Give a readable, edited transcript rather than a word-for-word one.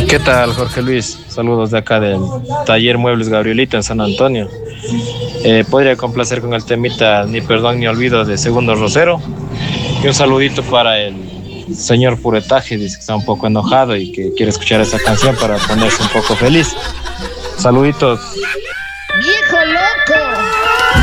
¿Qué tal, Jorge Luis? Saludos de acá del Taller Muebles Gabrielita en San Antonio. Podría complacer con el temita Ni Perdón ni Olvido de Segundo Rosero. Y un saludito para el señor Puretaje, dice que está un poco enojado y que quiere escuchar esa canción para ponerse un poco feliz. Saluditos. ¡Viejo loco!